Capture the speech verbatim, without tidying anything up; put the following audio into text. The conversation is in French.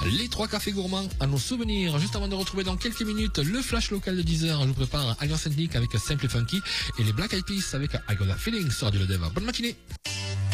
Les trois cafés gourmands à nos souvenirs. Juste avant de retrouver dans quelques minutes le flash local de dix heures, je vous prépare Alliance Ethnique avec Simple et Funky et les Black Eyed Peas avec I Got a Feeling sur Radio Le Dev. Bonne matinée.